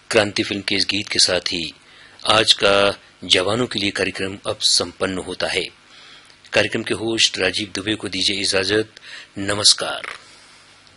क्रांति फिल्म के इस गीत के साथ ही आज का जवानों के लिए कार्यक्रम अब संपन्न होता है। कार्यक्रम के होस्ट राजीव दुबे को दीजिए इजाजत। नमस्कार।